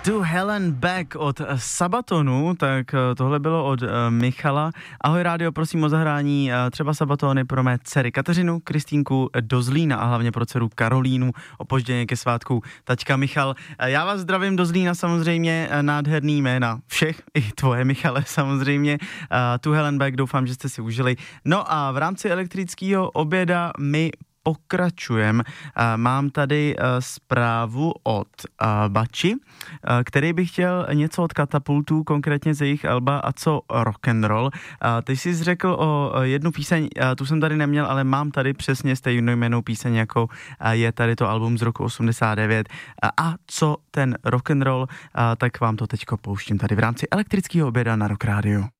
To Helen Back od Sabatonu, tak tohle bylo od Michala. Ahoj rádio, prosím o zahrání třeba Sabatony pro mé dcery Kateřinu, Kristýnku do Zlína a hlavně pro dceru Karolínu, opožděně ke svátku taťka Michal. Já vás zdravím do Zlína, samozřejmě nádherný jména všech, i tvoje Michale samozřejmě. Tu Helen Back, doufám, že jste si užili. No a v rámci elektrického oběda my pokračujeme. Mám tady zprávu od Bači, který by chtěl něco od Katapultů, konkrétně z jejich alba A co rock'n'roll. Ty jsi řekl o jednu píseň, tu jsem tady neměl, ale mám tady přesně stejnojmennou píseň, jako je tady to album z roku 89. A co ten rock'n'roll, tak vám to teďko pouštím tady v rámci elektrického oběda na Rock Radio.